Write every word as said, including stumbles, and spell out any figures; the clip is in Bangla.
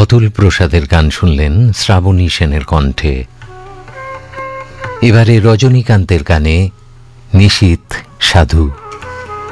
অতুল প্রসাদের গান শুনলেন শ্রাবণী সেনের কণ্ঠে। এবারে রজনীকান্তের গানে নিশীথ সাধু।